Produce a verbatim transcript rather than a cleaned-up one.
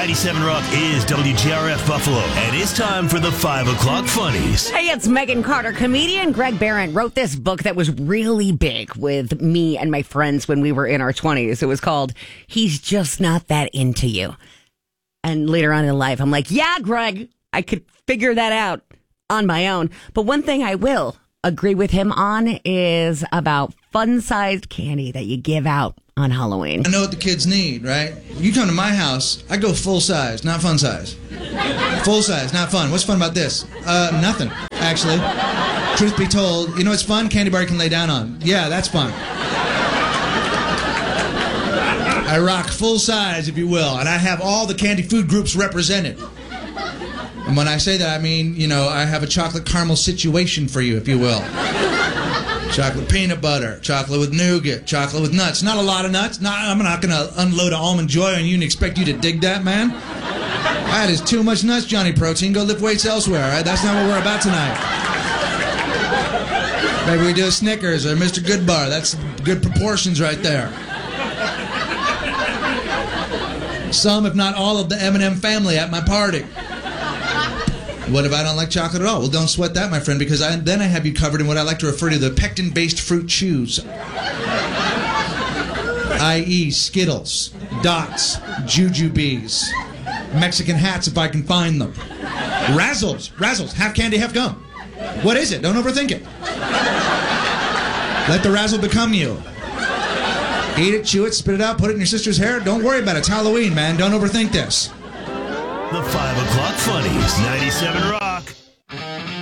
ninety-seven Rock is W G R F Buffalo, and it's time for the five o'clock Funnies. Hey, it's Megan Carter. Comedian Greg Barron wrote this book that was really big with me and my friends when we were in our twenties. It was called He's Just Not That Into You. And later on in life, I'm like, yeah, Greg, I could figure that out on my own. But one thing I will agree with him on is about fun-sized candy that you give out on Halloween. I know what the kids need, right? You come to my house, I go full size, not fun size. Full size, not fun. What's fun about this? Uh, nothing, actually. Truth be told, you know what's fun? Candy bar you can lay down on. Yeah, that's fun. I rock full size, if you will, and I have all the candy food groups represented. And when I say that, I mean, you know, I have a chocolate caramel situation for you, if you will. Chocolate peanut butter, chocolate with nougat, chocolate with nuts. Not a lot of nuts. Not, I'm not going to unload an Almond Joy on you and expect you to dig that, man. That is too much nuts, Johnny Protein. Go lift weights elsewhere, all right? That's not what we're about tonight. Maybe we do a Snickers or Mister Goodbar. That's good proportions right there. Some, if not all, of the M and M family at my party. What if I don't like chocolate at all? Well, don't sweat that, my friend, because I, then I have you covered in what I like to refer to the pectin-based fruit chews. that is. Skittles, Dots, Jujubes, Mexican hats if I can find them. Razzles, Razzles, half candy, half gum. What is it? Don't overthink it. Let the razzle become you. Eat it, chew it, spit it out, put it in your sister's hair. Don't worry about it. It's Halloween, man. Don't overthink this. The five o'clock Funnies, ninety-seven Rock.